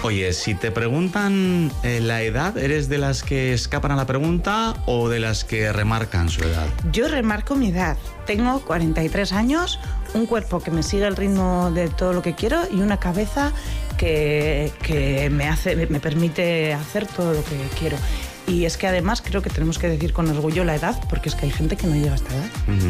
Oye, si te preguntan la edad, ¿eres de las que escapan a la pregunta o de las que remarcan su edad? Yo remarco mi edad. Tengo 43 años, un cuerpo que me sigue el ritmo de todo lo que quiero y una cabeza que me permite hacer todo lo que quiero. Y es que además creo que tenemos que decir con orgullo la edad, porque es que hay gente que no llega a esta edad.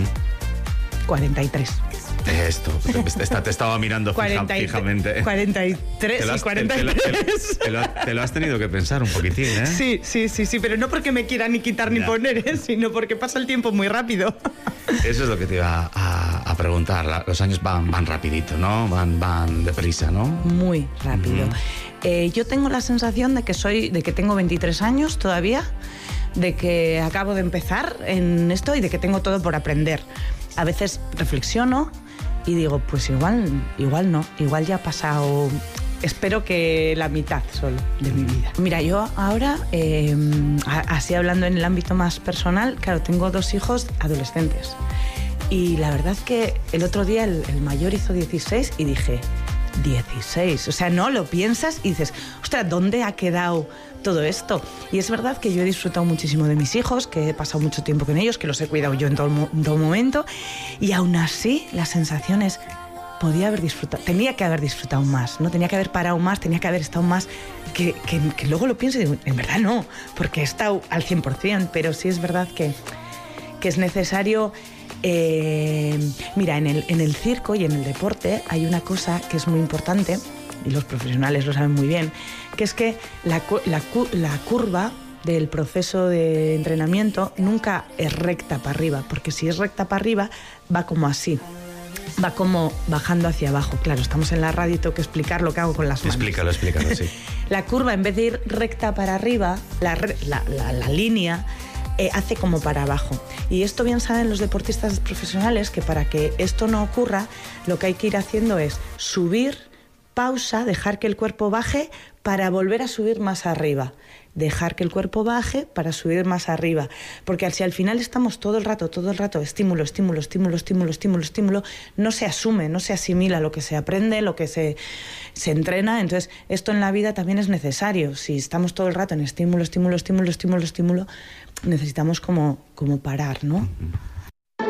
43. Esto, te estaba mirando fijamente. 43 y 43. Te lo has tenido que pensar un poquitín, ¿eh? Sí, pero no porque me quiera ni quitar ni poner, sino porque pasa el tiempo muy rápido. Eso es lo que te iba a preguntar. Los años van rapidito, ¿no? Van deprisa, ¿no? Muy rápido. Yo tengo la sensación de que tengo 23 años todavía, de que acabo de empezar en esto y de que tengo todo por aprender. A veces reflexiono y digo, pues igual no, igual ya ha pasado, espero que la mitad solo de mi vida. Mira, yo ahora, así hablando en el ámbito más personal, claro, tengo 2 hijos adolescentes. Y la verdad que el otro día el mayor hizo 16 y dije, 16, o sea, no lo piensas y dices, ostras, ¿dónde ha quedado todo esto? Y es verdad que yo he disfrutado muchísimo de mis hijos, que he pasado mucho tiempo con ellos, que los he cuidado yo en todo momento, y aún así la sensación es, tenía que haber disfrutado más, ¿no? Tenía que haber parado más, tenía que haber estado más, que luego lo pienso y digo, en verdad no, porque he estado al 100%, pero sí es verdad que es necesario. Mira, en el circo y en el deporte hay una cosa que es muy importante, y los profesionales lo saben muy bien, que es que la curva del proceso de entrenamiento nunca es recta para arriba, porque si es recta para arriba va como así, va como bajando hacia abajo. Claro, estamos en la radio y tengo que explicar lo que hago con las manos. Explícalo, sí. La curva, en vez de ir recta para arriba, la línea hace como para abajo. Y esto bien saben los deportistas profesionales, que para que esto no ocurra, lo que hay que ir haciendo es subir, pausa, dejar que el cuerpo baje para volver a subir más arriba. Dejar que el cuerpo baje para subir más arriba. Porque si al final estamos todo el rato, estímulo, no se asume, no se asimila lo que se aprende, lo que se entrena. Entonces, esto en la vida también es necesario. Si estamos todo el rato en estímulo, necesitamos como parar, ¿no?